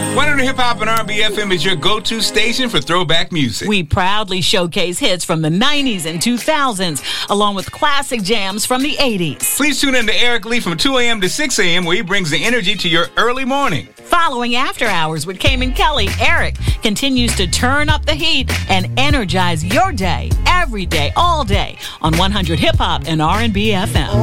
100 Hip Hop and R&B FM is your go-to station for throwback music. We proudly showcase hits from the 90s and 2000s, along with classic jams from the 80s. Please tune in to Eric Lee from 2 a.m. to 6 a.m. where he brings the energy to your early morning. Following After Hours with Cayman Kelly, Eric continues to turn up the heat and energize your day, every day, all day on 100 Hip Hop and R&B FM.